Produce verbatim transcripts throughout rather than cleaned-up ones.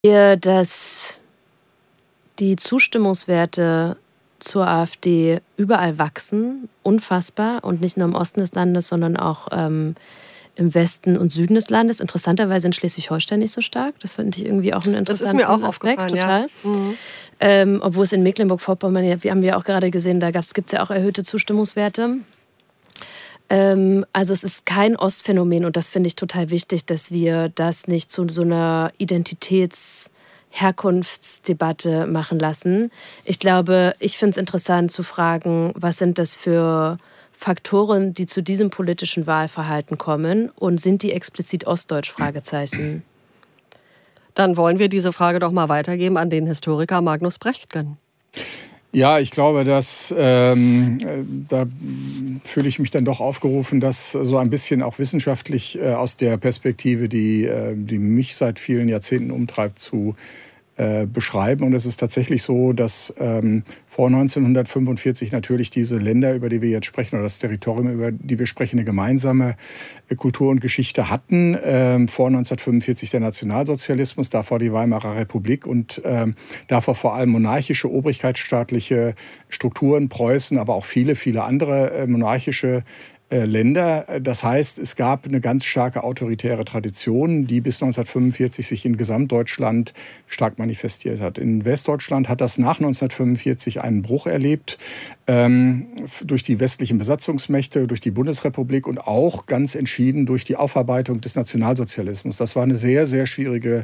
Wir, dass die Zustimmungswerte zur AfD überall wachsen, unfassbar, und nicht nur im Osten des Landes, sondern auch ähm, im Westen und Süden des Landes. Interessanterweise in Schleswig-Holstein nicht so stark. Das finde ich irgendwie auch einen interessanten das ist mir auch Aspekt, total. Ja. Mhm. Ähm, obwohl es in Mecklenburg-Vorpommern, ja, wir haben ja auch gerade gesehen, da gibt es ja auch erhöhte Zustimmungswerte. Ähm, also es ist kein Ostphänomen, und das finde ich total wichtig, dass wir das nicht zu so einer Identitäts- Herkunftsdebatte machen lassen. Ich glaube, ich finde es interessant zu fragen, was sind das für Faktoren, die zu diesem politischen Wahlverhalten kommen, und sind die explizit ostdeutsch? Fragezeichen. Dann wollen wir diese Frage doch mal weitergeben an den Historiker Magnus Brechtgen. Ja, ich glaube, dass ähm, da fühle ich mich dann doch aufgerufen, das so ein bisschen auch wissenschaftlich äh, aus der Perspektive, die, äh, die mich seit vielen Jahrzehnten umtreibt, zu äh, beschreiben. Und es ist tatsächlich so, dass ähm, vor neunzehnhundertfünfundvierzig natürlich diese Länder, über die wir jetzt sprechen, oder das Territorium, über die wir sprechen, eine gemeinsame Kultur und Geschichte hatten. Ähm, vor neunzehnhundertfünfundvierzig der Nationalsozialismus, davor die Weimarer Republik und ähm, davor vor allem monarchische, obrigkeitsstaatliche Strukturen, Preußen, aber auch viele, viele andere äh, monarchische Länder. Das heißt, es gab eine ganz starke autoritäre Tradition, die bis neunzehnhundertfünfundvierzig sich in Gesamtdeutschland stark manifestiert hat. In Westdeutschland hat das nach neunzehnhundertfünfundvierzig einen Bruch erlebt, ähm, durch die westlichen Besatzungsmächte, durch die Bundesrepublik und auch ganz entschieden durch die Aufarbeitung des Nationalsozialismus. Das war eine sehr, sehr schwierige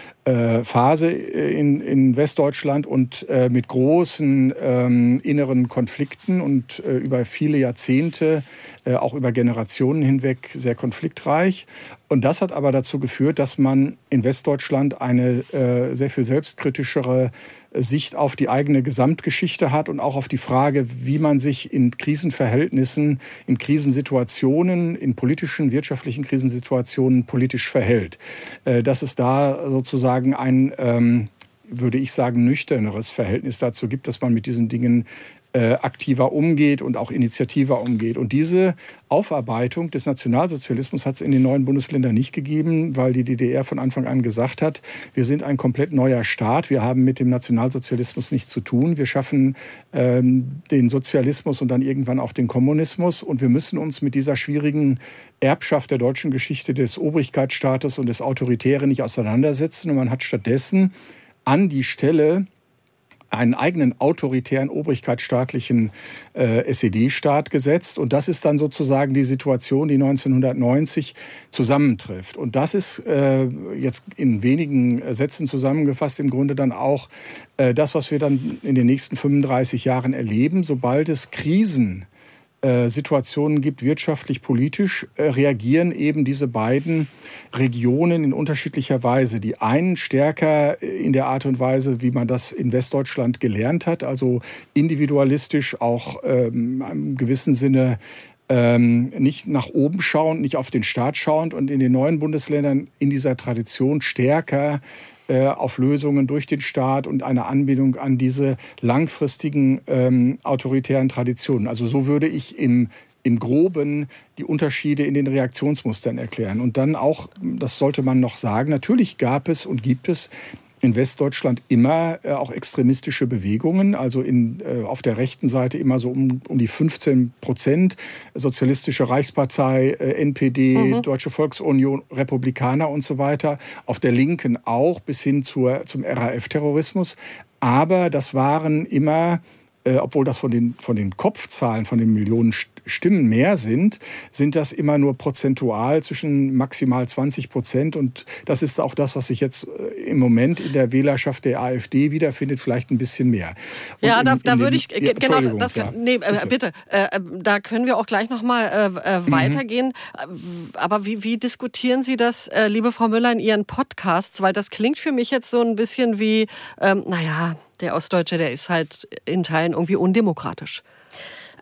Phase in, in Westdeutschland und äh, mit großen ähm, inneren Konflikten und äh, über viele Jahrzehnte, äh, auch über Generationen hinweg sehr konfliktreich. Und das hat aber dazu geführt, dass man in Westdeutschland eine äh, sehr viel selbstkritischere Sicht auf die eigene Gesamtgeschichte hat und auch auf die Frage, wie man sich in Krisenverhältnissen, in Krisensituationen, in politischen, wirtschaftlichen Krisensituationen politisch verhält. Äh, dass es da sozusagen ein, ähm, würde ich sagen, nüchterneres Verhältnis dazu gibt, dass man mit diesen Dingen äh, aktiver umgeht und auch initiativer umgeht. Und diese Aufarbeitung des Nationalsozialismus hat es in den neuen Bundesländern nicht gegeben, weil die D D R von Anfang an gesagt hat, wir sind ein komplett neuer Staat, wir haben mit dem Nationalsozialismus nichts zu tun, wir schaffen ähm, den Sozialismus und dann irgendwann auch den Kommunismus, und wir müssen uns mit dieser schwierigen Erbschaft der deutschen Geschichte des Obrigkeitsstaates und des Autoritären nicht auseinandersetzen. Und man hat stattdessen an die Stelle einen eigenen autoritären, obrigkeitsstaatlichen äh, S E D-Staat gesetzt. Und das ist dann sozusagen die Situation, die neunzehnhundertneunzig zusammentrifft. Und das ist äh, jetzt in wenigen Sätzen zusammengefasst im Grunde dann auch äh, das, was wir dann in den nächsten fünfunddreißig Jahren erleben. Sobald es Krisen Situationen gibt, wirtschaftlich, politisch, reagieren eben diese beiden Regionen in unterschiedlicher Weise. Die einen stärker in der Art und Weise, wie man das in Westdeutschland gelernt hat, also individualistisch, auch ähm, im gewissen Sinne ähm, nicht nach oben schauend, nicht auf den Staat schauend, und in den neuen Bundesländern in dieser Tradition stärker auf Lösungen durch den Staat und eine Anbindung an diese langfristigen ähm, autoritären Traditionen. Also so würde ich im, im Groben die Unterschiede in den Reaktionsmustern erklären. Und dann auch, das sollte man noch sagen, natürlich gab es und gibt es in Westdeutschland immer äh, auch extremistische Bewegungen, also in, äh, auf der rechten Seite immer so um, um die fünfzehn Prozent, Sozialistische Reichspartei, äh, N P D, mhm. Deutsche Volksunion, Republikaner und so weiter, auf der Linken auch bis hin zur, zum R A F-Terrorismus. Aber das waren immer, äh, obwohl das von den, von den Kopfzahlen, von den Millionen Stimmen mehr sind, sind das immer nur prozentual zwischen maximal zwanzig Prozent. Und das ist auch das, was sich jetzt im Moment in der Wählerschaft der AfD wiederfindet, vielleicht ein bisschen mehr. Und ja, in, da, da in würde den, ich, ja, genau, das ja, kann, nee, bitte, bitte äh, da können wir auch gleich noch mal äh, mhm. weitergehen. Aber wie, wie diskutieren Sie das, äh, liebe Frau Müller, in Ihren Podcasts? Weil das klingt für mich jetzt so ein bisschen wie, ähm, naja, der Ostdeutsche, der ist halt in Teilen irgendwie undemokratisch.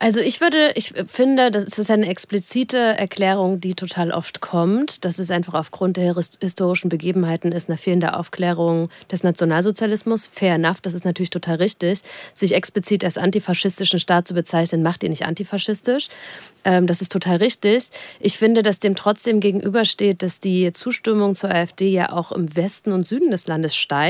Also ich würde, ich finde, das ist eine explizite Erklärung, die total oft kommt. Das ist einfach aufgrund der historischen Begebenheiten ist eine fehlende Aufklärung des Nationalsozialismus. Fair enough, das ist natürlich total richtig. Sich explizit als antifaschistischen Staat zu bezeichnen, macht ihn nicht antifaschistisch. Das ist total richtig. Ich finde, dass dem trotzdem gegenübersteht, dass die Zustimmung zur AfD ja auch im Westen und Süden des Landes steigt.